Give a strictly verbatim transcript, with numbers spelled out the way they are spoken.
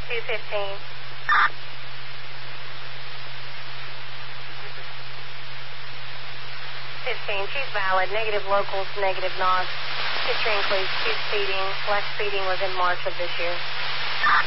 two fifteen. fifteen, choose valid. Negative locals, negative N O S. History includes two speeding. Last speeding was in March of this year.